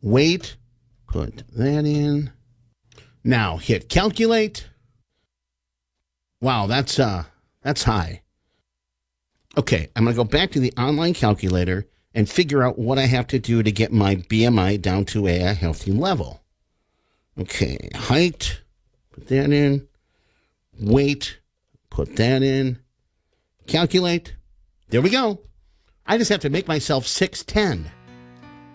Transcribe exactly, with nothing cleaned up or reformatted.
weight, put that in. Now hit calculate. Wow, that's uh, that's high. Okay, I'm going to go back to the online calculator and figure out what I have to do to get my B M I down to a healthy level. Okay, height, put that in. Weight, put that in. Calculate. There we go. I just have to make myself six ten.